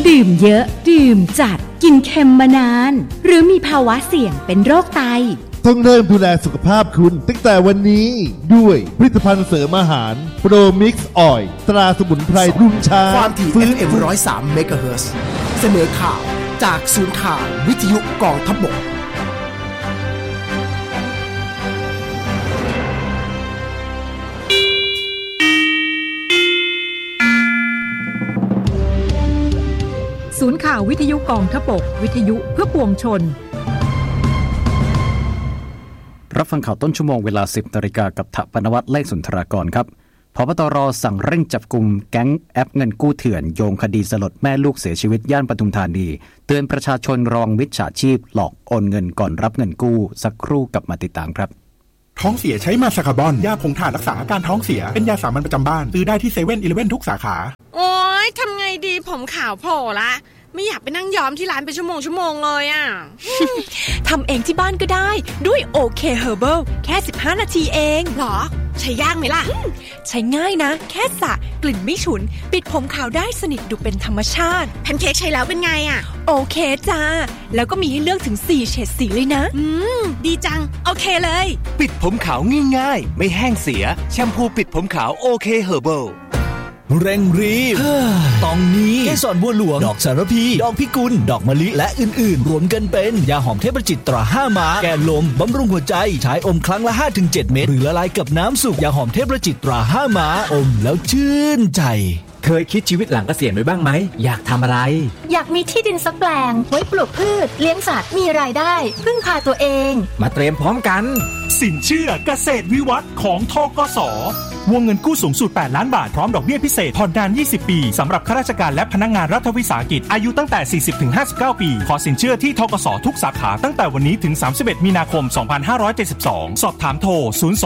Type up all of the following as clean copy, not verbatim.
ดื่มเยอะดื่มจัดกินเค็มมานานหรือมีภาวะเสี่ยงเป็นโรคไตต้องเริ่มดูแลสุขภาพคุณตั้งแต่วันนี้ด้วยผลิตภัณฑ์เสริมอาหารโปรมิกซ์ออยล์ตราสมุนไพรรุ่งช้าความถี่ FM 103 เมกะเฮิรตซ์เสนอข่าวจากศูนย์ข่าววิทยุกองทัพบกศูนย์ข่าววิทยุกองทัพบกวิทยุเพื่อปวงชนรับฟังข่าวต้นชั่วโมงเวลา 10 นาฬิกากับถปนวัฒน์ เลขสุนทรากรครับผบตร.สั่งเร่งจับกุมแก๊งแอปเงินกู้เถื่อนโยงคดีสลดแม่ลูกเสียชีวิตย่านปทุมธานีเตือนประชาชนระวังมิจฉาชีพหลอกโอนเงินก่อนรับเงินกู้สักครู่กลับมาติดตามครับท้องเสียใช้มาสคาร์บอนยาผงถ่านรักษาอาการท้องเสียเป็นยาสามัญประจำบ้านซื้อได้ที่เซเว่นอีเลฟเว่นทุกสาขาโอ๊ยทำไงดีผมขาวโผล่ละไม่อยากไปนั่งย้อมที่ร้านเป็นชั่วโมงเลยอ่ะทำเองที่บ้านก็ได้ด้วยโอเคเฮอร์เบิลแค่15นาทีเองหรอใช้ยากไหมล่ะใช้ง่ายนะแค่สระกลิ่นไม่ฉุนปิดผมขาวได้สนิทดูเป็นธรรมชาติแพนเค้กใช้แล้วเป็นไงอ่ะโอเคจ้าแล้วก็มีให้เลือกถึง4เฉดสีเลยนะดีจังโอเคเลยปิดผมขาวง่ายๆไม่แห้งเสียแชมพูปิดผมขาวโอเคเฮอร์เบิลเร่งรีบตองนี้เกสรบัวหลวงดอกสารพีดอกพิกุลดอกมะลิและอื่นๆรวมกันเป็นยาหอมเทพจิตตรา5ม้าแก้ลมบำรุงหัวใจใช้อมครั้งละ 5-7 เม็ดหรือละลายกับน้ำสุกยาหอมเทพจิตตรา5ม้าอมแล้วชื่นใจเคยคิดชีวิตหลังเกษียณไว้บ้างไหมอยากทำอะไรอยากมีที่ดินสักแปลงไว้ปลูกพืชเลี้ยงสัตว์มีรายได้พึ่งพาตัวเองมาเตรียมพร้อมกันสินเชื่อเกษตรวิวัฒน์ของธกส.วงเงินกู้สูงสุด8ล้านบาทพร้อมดอกเบี้ยพิเศษผ่อนนาน20ปีสำหรับข้าราชการและพนักงานรัฐวิสาหกิจอายุตั้งแต่ 40-59 ปีขอสินเชื่อที่ธกส.ทุกสาขาตั้งแต่วันนี้ถึง31มีนาคม2572สอบถามโทร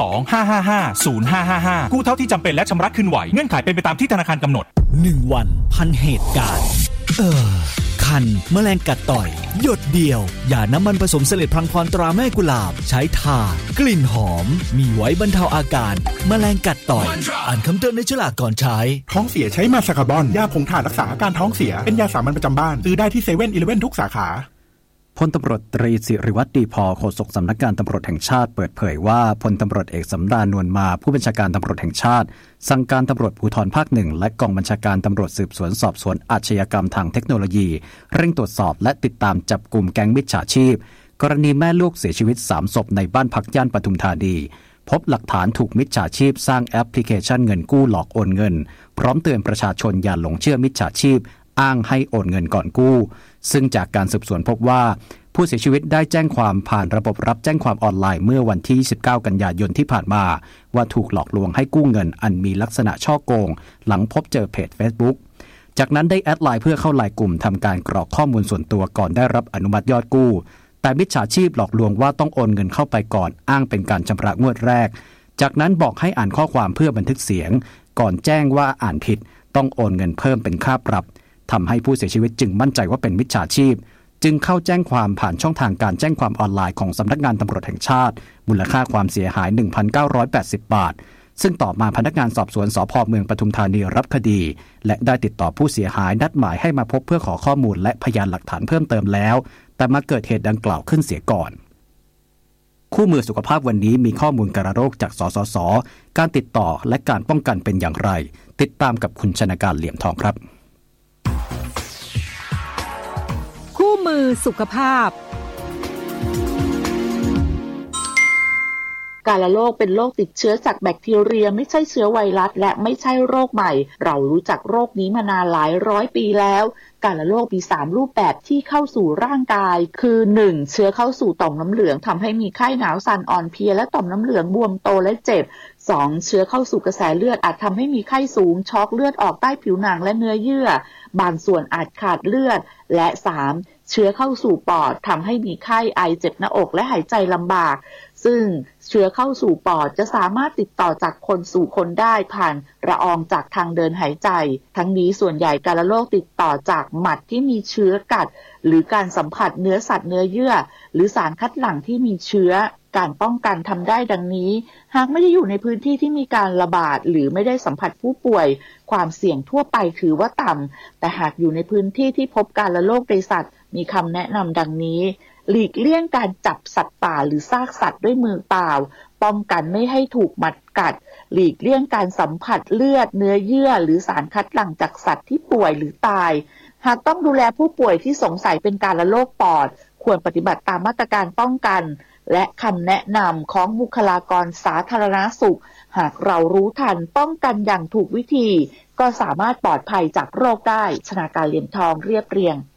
02-555-0555กู้เท่าที่จำเป็นและชำระคืนไหวเงื่อนไขเป็นไปตามที่ธนาคารกำหนด 1วันพันเหตุการณ์คันแมลงกัดต่อยหยดเดียวอย่าน้ำมันผสมเสลดพลังพรตราแม่กุหลาบใช้ทากลิ่นหอมมีไว้บรรเทาอาการแมลงกัดต่อยอ่านคำเตือนในฉลากก่อนใช้ท้องเสียใช้มาสคาร์บอนยาผงถ่านรักษาอาการท้องเสียเป็นยาสามัญประจำบ้านซื้อได้ที่เซเว่นอีเลฟเว่นทุกสาขาพลตำรวจตรีศิริวัฒน์ดีพอโฆษกสำนักงานตำรวจแห่งชาติเปิดเผยว่าพลตำรวจเอกสำราญนวลมาผู้บัญชาการตำรวจแห่งชาติสั่งการตำรวจภูธรภาค1และกองบัญชาการตำรวจสืบสวนสอบสวนอาชญากรรมทางเทคโนโลยีเร่งตรวจสอบและติดตามจับกุมแก๊งมิจฉาชีพกรณีแม่ลูกเสียชีวิต3ศพในบ้านพักย่านปทุมธานีพบหลักฐานถูกมิจฉาชีพสร้างแอปพลิเคชันเงินกู้หลอกโอนเงินพร้อมเตือนประชาชนอย่าหลงเชื่อมิจฉาชีพอ้างให้โอนเงินก่อนกู้ซึ่งจากการสืบสวนพบว่าผู้เสียชีวิตได้แจ้งความผ่านระบบรับแจ้งความออนไลน์เมื่อวันที่29กันยายนที่ผ่านมาว่าถูกหลอกลวงให้กู้เงินอันมีลักษณะฉ้อโกงหลังพบเจอเพจ Facebook จากนั้นได้แอดไลน์เพื่อเข้าไลน์กลุ่มทำการกรอกข้อมูลส่วนตัวก่อนได้รับอนุมัติยอดกู้แต่มิจฉาชีพหลอกลวงว่าต้องโอนเงินเข้าไปก่อนอ้างเป็นการชำระงวดแรกจากนั้นบอกให้อ่านข้อความเพื่อบันทึกเสียงก่อนแจ้งว่าอ่านผิดต้องโอนเงินเพิ่มเป็นค่าปรับทำให้ผู้เสียชีวิตจึงมั่นใจว่าเป็นมิจฉาชีพจึงเข้าแจ้งความผ่านช่องทางการแจ้งความออนไลน์ของสำนักงานตำรวจแห่งชาติมูลค่าความเสียหาย 1,980 บาทซึ่งต่อมาพนักงานสอบสวนสภ.เมืองปทุมธานีรับคดีและได้ติดต่อผู้เสียหายนัดหมายให้มาพบเพื่อขอข้อมูลและพยานหลักฐานเพิ่มเติมแล้วแต่มาเกิดเหตุดังกล่าวขึ้นเสียก่อนคู่มือสุขภาพวันนี้มีข้อมูลกระโรคจากสสส.การติดต่อและการป้องกันเป็นอย่างไรติดตามกับคุณชนการเหลี่ยมทองครับคู่มือสุขภาพกาฬโรคเป็นโรคติดเชื้อจากแบคทีเรียไม่ใช่เชื้อไวรัสและไม่ใช่โรคใหม่เรารู้จักโรคนี้มานานหลายร้อยปีแล้วกาฬโรคมี3รูปแบบที่เข้าสู่ร่างกายคือ 1. เชื้อเข้าสู่ต่อมน้ำเหลืองทำให้มีไข้หนาวสั่นอ่อนเพลียและต่อมน้ำเหลืองบวมโตและเจ็บ 2. เชื้อเข้าสู่กระแสเลือดอาจทำให้มีไข้สูงช็อกเลือดออกใต้ผิวหนังและเนื้อเยื่อบางส่วนอาจขาดเลือดและ 3. เชื้อเข้าสู่ปอดทำให้มีไข้ไอเจ็บหน้าอกและหายใจลำบากซึ่งเชื้อเข้าสู่ปอดจะสามารถติดต่อจากคนสู่คนได้ผ่านละอองจากทางเดินหายใจทั้งนี้ส่วนใหญ่การโรคติดต่อจากหมัดที่มีเชื้อกัดหรือการสัมผัสเนื้อสัตว์เนื้อเยื่อหรือสารคัดหลั่งที่มีเชื้อการป้องกันทำได้ดังนี้หากไม่ได้อยู่ในพื้นที่ที่มีการระบาดหรือไม่ได้สัมผัสผู้ป่วยความเสี่ยงทั่วไปถือว่าต่ำแต่หากอยู่ในพื้นที่ที่พบการระโรคในสัตว์มีคำแนะนำดังนี้หลีกเลี่ยงการจับสัตว์ป่าหรือซากสัตว์ด้วยมือเปล่าป้องกันไม่ให้ถูกหมัดกัดหลีกเลี่ยงการสัมผัสเลือดเนื้อเยื่อหรือสารคัดหลั่งจากสัตว์ที่ป่วยหรือตายหากต้องดูแลผู้ป่วยที่สงสัยเป็นการระโรคปอดควรปฏิบัติตามมาตรการป้องกันและคำแนะนำของบุคลากรสาธารณสุขหากเรารู้ทันป้องกันอย่างถูกวิธีก็สามารถปลอดภัยจากโรคได้ชนาการเหรียญทองเรียบเรียง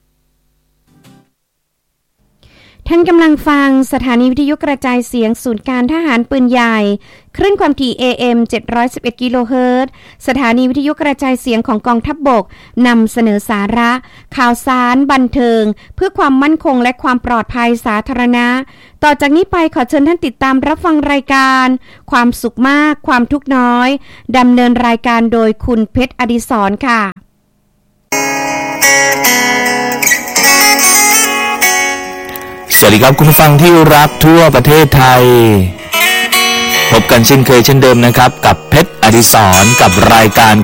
ท่านกำลังฟังสถานีวิทยุกระจายเสียงศูนย์การทหารปืนใหญ่คลื่นความถี่ AM 711 กิโลเฮิรตซ์สถานีวิทยุกระจายเสียงของกองทัพบกนำเสนอสาระข่าวสารบันเทิงเพื่อความมั่นคงและความปลอดภัยสาธารณะต่อจากนี้ไปขอเชิญท่านติดตามรับฟังรายการความสุขมากความทุกข์น้อยดำเนินรายการโดยคุณเพชรอดิศรค่ะสวัสดีครับคุณผู้ฟังที่รักทั่วประเทศไทยพบกันเช่นเคยเช่นเดิมนะครับกับเพชรอดิศรกับรายการ